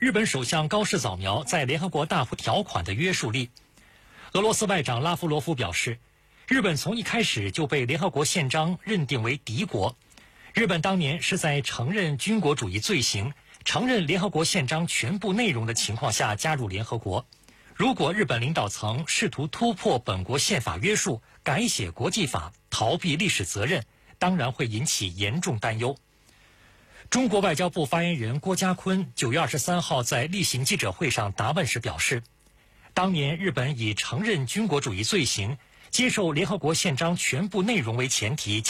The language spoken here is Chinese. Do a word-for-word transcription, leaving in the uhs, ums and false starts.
日本首相高市早苗在联合国大会条款的约束力。俄罗斯外长拉夫罗夫表示，日本从一开始就被联合国宪章认定为敌国。日本当年是在承认军国主义罪行、承认联合国宪章全部内容的情况下加入联合国。如果日本领导层试图突破本国宪法约束，改写国际法，逃避历史责任，当然会引起严重担忧。中国外交部发言人郭家坤九月二十三号在例行记者会上答问时表示，当年日本以承认军国主义罪行、接受联合国宪章全部内容为前提